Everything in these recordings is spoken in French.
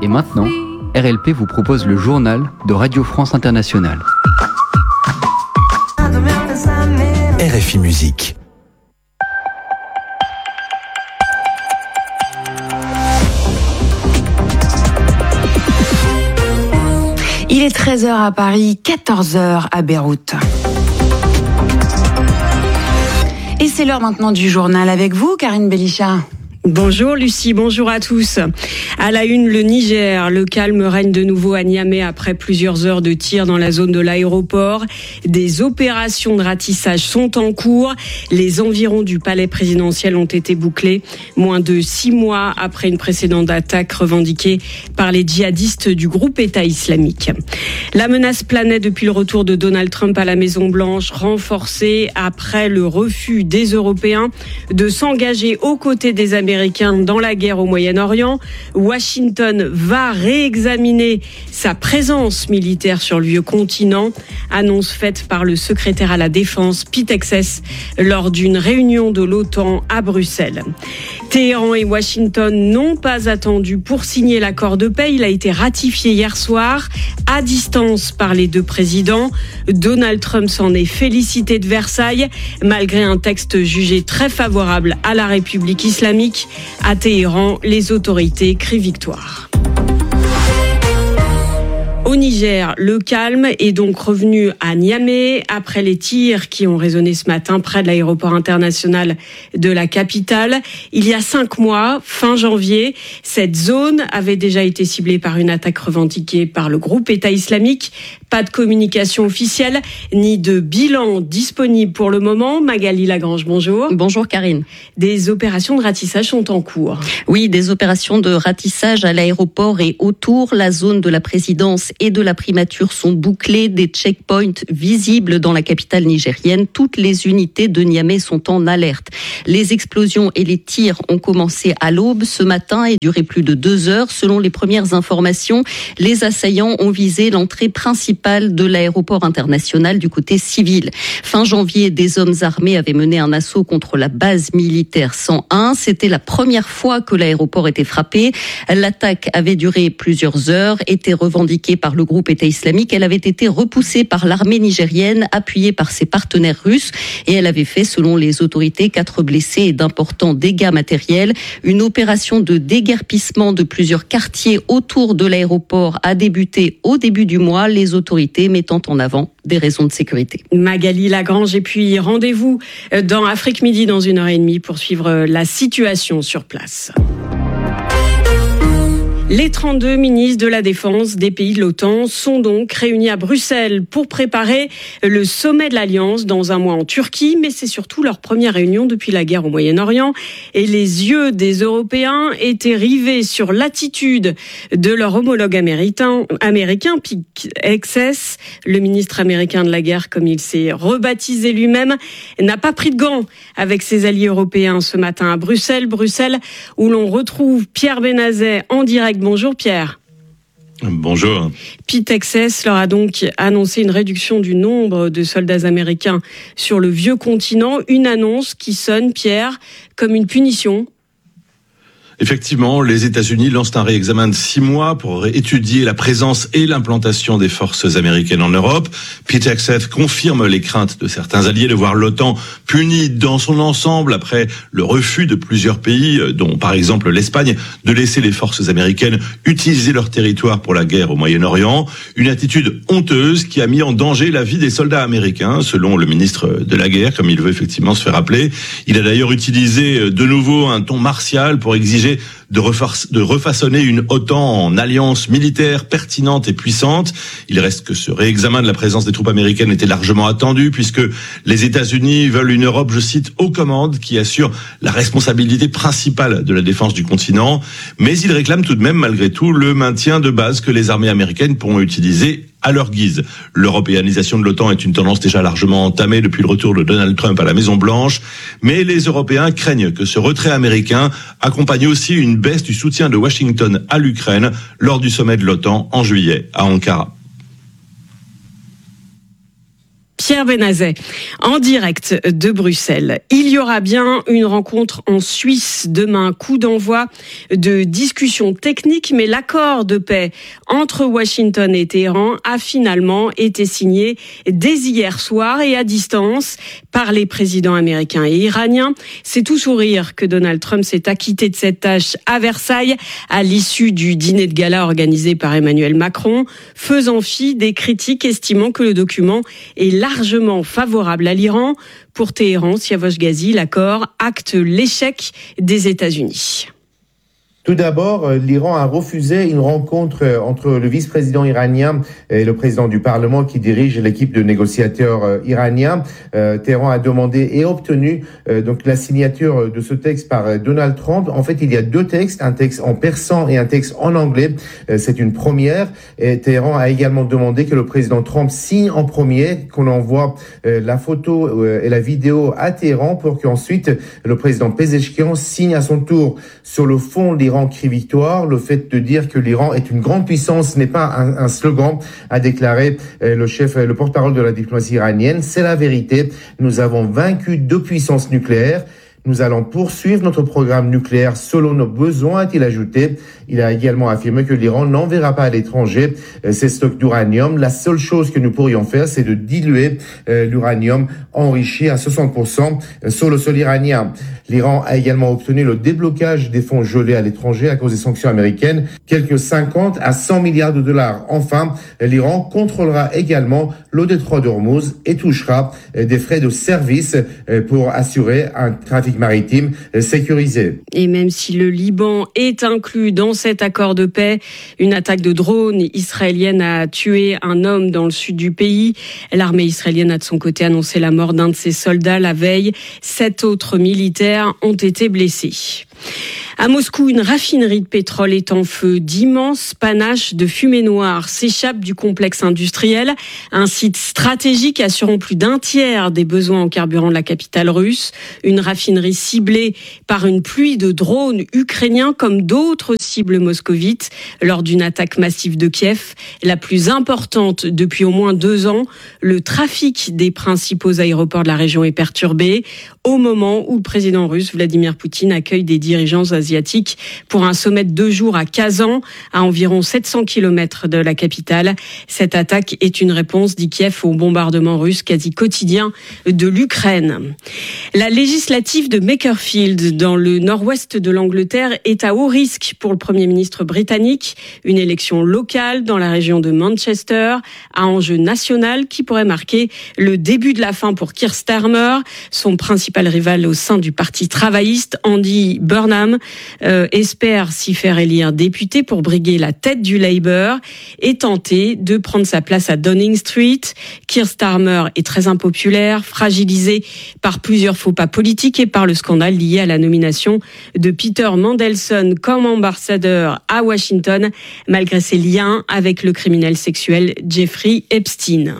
maintenant, RLP vous propose le journal de Radio France Internationale. RFI Musique. Il est 13h à Paris, 14h à Beyrouth. Et c'est l'heure maintenant du journal avec vous, Karine Bélicha. Bonjour Lucie, bonjour à tous. À la une, le Niger. Le calme règne de nouveau à Niamey après plusieurs heures de tir dans la zone de l'aéroport. Des opérations de ratissage sont en cours. Les environs du palais présidentiel ont été bouclés. Moins de 6 mois après une précédente attaque revendiquée par les djihadistes du groupe État islamique. La menace planait depuis le retour de Donald Trump à la Maison-Blanche, renforcée après le refus des Européens de s'engager aux côtés des Américains dans la guerre au Moyen-Orient. Washington va réexaminer sa présence militaire sur le vieux continent. Annonce faite par le secrétaire à la Défense, Pete Hegseth, lors d'une réunion de l'OTAN à Bruxelles. Téhéran et Washington n'ont pas attendu pour signer l'accord de paix. Il a été ratifié hier soir à distance par les deux présidents. Donald Trump s'en est félicité de Versailles, malgré un texte jugé très favorable à la République islamique. À Téhéran, les autorités crient victoire. Au Niger, le calme est donc revenu à Niamey après les tirs qui ont résonné ce matin près de l'aéroport international de la capitale. Il y a 5 mois, fin janvier, cette zone avait déjà été ciblée par une attaque revendiquée par le groupe État islamique. Pas de communication officielle, ni de bilan disponible pour le moment. Magali Lagrange, bonjour. Bonjour Karine. Des opérations de ratissage sont en cours. Oui, des opérations de ratissage à l'aéroport et autour. La zone de la présidence et de la primature sont bouclées. Des checkpoints visibles dans la capitale nigérienne. Toutes les unités de Niamey sont en alerte. Les explosions et les tirs ont commencé à l'aube ce matin et duré plus de 2 heures. Selon les premières informations, les assaillants ont visé l'entrée principale de l'aéroport international du côté civil. Fin janvier, des hommes armés avaient mené un assaut contre la base militaire 101. C'était la première fois que l'aéroport était frappé. L'attaque avait duré plusieurs heures, était revendiquée par le groupe État islamique. Elle avait été repoussée par l'armée nigérienne, appuyée par ses partenaires russes. Et elle avait fait, selon les autorités, 4 blessés et d'importants dégâts matériels. Une opération de déguerpissement de plusieurs quartiers autour de l'aéroport a débuté au début du mois. Les autorités mettant en avant des raisons de sécurité. Magali Lagrange, et puis rendez-vous dans Afrique Midi dans 1h30 pour suivre la situation sur place. Les 32 ministres de la Défense des pays de l'OTAN sont donc réunis à Bruxelles pour préparer le sommet de l'Alliance dans un mois en Turquie, mais c'est surtout leur première réunion depuis la guerre au Moyen-Orient et les yeux des Européens étaient rivés sur l'attitude de leur homologue américain, Pete Hegseth, le ministre américain de la guerre, comme il s'est rebaptisé lui-même, n'a pas pris de gants avec ses alliés européens ce matin à Bruxelles où l'on retrouve Pierre Benazet en direct. Bonjour Pierre. Bonjour. Pete Hegseth leur a donc annoncé une réduction du nombre de soldats américains sur le vieux continent, une annonce qui sonne, Pierre, comme une punition. Effectivement, les États-Unis lancent un réexamen de 6 mois pour étudier la présence et l'implantation des forces américaines en Europe. Pete Hegseth confirme les craintes de certains alliés de voir l'OTAN punie dans son ensemble après le refus de plusieurs pays, dont par exemple l'Espagne, de laisser les forces américaines utiliser leur territoire pour la guerre au Moyen-Orient. Une attitude honteuse qui a mis en danger la vie des soldats américains, selon le ministre de la guerre, comme il veut effectivement se faire rappeler. Il a d'ailleurs utilisé de nouveau un ton martial pour exiger de refaçonner une OTAN en alliance militaire pertinente et puissante. Il reste que ce réexamen de la présence des troupes américaines était largement attendu puisque les États-Unis veulent une Europe, je cite, aux commandes qui assure la responsabilité principale de la défense du continent. Mais ils réclament tout de même, malgré tout, le maintien de base que les armées américaines pourront utiliser à leur guise. L'européanisation de l'OTAN est une tendance déjà largement entamée depuis le retour de Donald Trump à la Maison-Blanche, mais les Européens craignent que ce retrait américain accompagne aussi une baisse du soutien de Washington à l'Ukraine lors du sommet de l'OTAN en juillet à Ankara. Pierre Benazet, en direct de Bruxelles. Il y aura bien une rencontre en Suisse demain, coup d'envoi de discussions techniques, mais l'accord de paix entre Washington et Téhéran a finalement été signé dès hier soir et à distance par les présidents américains et iraniens. C'est tout sourire que Donald Trump s'est acquitté de cette tâche à Versailles à l'issue du dîner de gala organisé par Emmanuel Macron, faisant fi des critiques estimant que le document est largement favorable à l'Iran. Pour Téhéran, Siavosh Ghazi, l'accord acte l'échec des États-Unis. Tout d'abord, l'Iran a refusé une rencontre entre le vice-président iranien et le président du Parlement qui dirige l'équipe de négociateurs iraniens. Téhéran a demandé et obtenu donc la signature de ce texte par Donald Trump. En fait, il y a deux textes, un texte en persan et un texte en anglais. C'est une première. Et Téhéran a également demandé que le président Trump signe en premier, qu'on envoie la photo et la vidéo à Téhéran pour qu'ensuite le président Pezeshkian signe à son tour. Sur le fond, l'Iran crie victoire. Le fait de dire que l'Iran est une grande puissance n'est pas un slogan, a déclaré le porte-parole de la diplomatie iranienne. C'est la vérité. Nous avons vaincu 2 puissances nucléaires. Nous allons poursuivre notre programme nucléaire selon nos besoins, a-t-il ajouté. Il a également affirmé que l'Iran n'enverra pas à l'étranger ses stocks d'uranium. La seule chose que nous pourrions faire, c'est de diluer l'uranium enrichi à 60% sur le sol iranien. L'Iran a également obtenu le déblocage des fonds gelés à l'étranger à cause des sanctions américaines, quelques 50 à 100 milliards de dollars. Enfin, l'Iran contrôlera également le détroit d'Ormuz et touchera des frais de service pour assurer un trafic maritime sécurisé. Et même si le Liban est inclus dans cet accord de paix, une attaque de drone israélienne a tué un homme dans le sud du pays. L'armée israélienne a de son côté annoncé la mort d'un de ses soldats la veille. 7 autres militaires ont été blessés. À Moscou, une raffinerie de pétrole est en feu. D'immenses panaches de fumée noire s'échappent du complexe industriel, un site stratégique assurant plus d'un tiers des besoins en carburant de la capitale russe. Une raffinerie ciblée par une pluie de drones ukrainiens comme d'autres cibles moscovites lors d'une attaque massive de Kiev, la plus importante depuis au moins 2 ans. Le trafic des principaux aéroports de la région est perturbé au moment où le président russe Vladimir Poutine accueille des dirigeants asiatiques pour un sommet de 2 jours à Kazan, à environ 700 km de la capitale. Cette attaque est une réponse, dit Kiev, au bombardement russe quasi quotidien de l'Ukraine. La législative de Makerfield, dans le nord-ouest de l'Angleterre, est à haut risque pour le Premier ministre britannique. Une élection locale dans la région de Manchester, à enjeu national qui pourrait marquer le début de la fin pour Keir Starmer, son principal rival au sein du Parti travailliste. Andy Burnham espère s'y faire élire député pour briguer la tête du Labour et tenter de prendre sa place à Downing Street. Keir Starmer est très impopulaire, fragilisé par plusieurs faux pas politiques et par le scandale lié à la nomination de Peter Mandelson comme ambassadeur à Washington, malgré ses liens avec le criminel sexuel Jeffrey Epstein.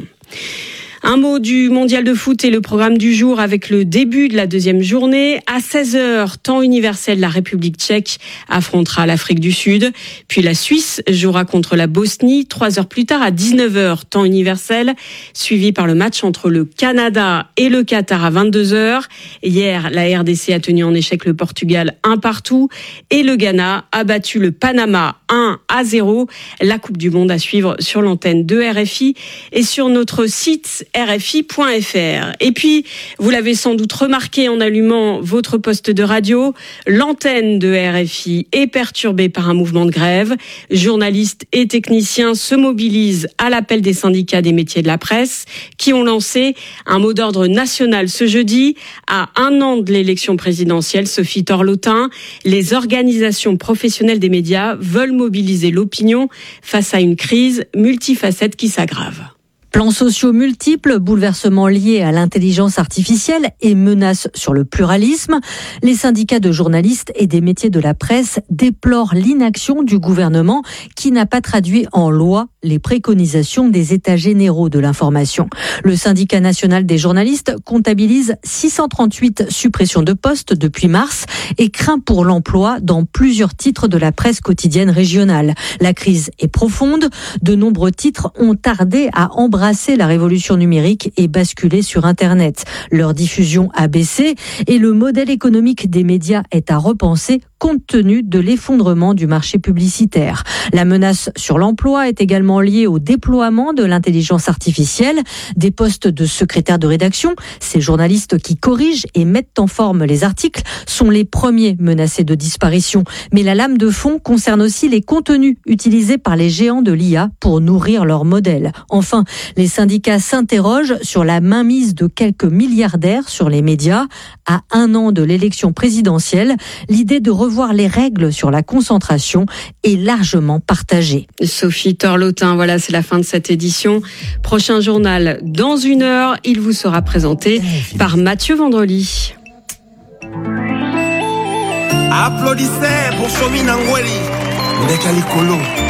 Un mot du mondial de foot et le programme du jour avec le début de la 2e journée. À 16h, temps universel, la République tchèque affrontera l'Afrique du Sud. Puis la Suisse jouera contre la Bosnie. 3 heures plus tard, à 19h, temps universel, suivi par le match entre le Canada et le Qatar à 22h. Hier, la RDC a tenu en échec le Portugal 1-1 et le Ghana a battu le Panama 1-0. La Coupe du Monde à suivre sur l'antenne de RFI et sur notre site rfi.fr. Et puis, vous l'avez sans doute remarqué en allumant votre poste de radio, l'antenne de RFI est perturbée par un mouvement de grève. Journalistes et techniciens se mobilisent à l'appel des syndicats des métiers de la presse qui ont lancé un mot d'ordre national ce jeudi. À 1 an de l'élection présidentielle, Sophie Torlotin, les organisations professionnelles des médias veulent mobiliser l'opinion face à une crise multifacette qui s'aggrave. Plans sociaux multiples, bouleversements liés à l'intelligence artificielle et menaces sur le pluralisme. Les syndicats de journalistes et des métiers de la presse déplorent l'inaction du gouvernement qui n'a pas traduit en loi les préconisations des États généraux de l'information. Le syndicat national des journalistes comptabilise 638 suppressions de postes depuis mars et craint pour l'emploi dans plusieurs titres de la presse quotidienne régionale. La crise est profonde. De nombreux titres ont tardé à embrayer embrasser la révolution numérique et basculer sur Internet. Leur diffusion a baissé et le modèle économique des médias est à repenser compte tenu de l'effondrement du marché publicitaire. La menace sur l'emploi est également liée au déploiement de l'intelligence artificielle, des postes de secrétaire de rédaction. Ces journalistes qui corrigent et mettent en forme les articles sont les premiers menacés de disparition. Mais la lame de fond concerne aussi les contenus utilisés par les géants de l'IA pour nourrir leur modèle. Enfin, les syndicats s'interrogent sur la mainmise de quelques milliardaires sur les médias. À 1 an de l'élection présidentielle, l'idée de revoir les règles sur la concentration est largement partagée. Sophie Torlotin, voilà, c'est la fin de cette édition. Prochain journal dans 1 heure, il vous sera présenté par Mathieu Vendrely. Applaudissez pour Chomi Nangweli. Ndeka Likolo.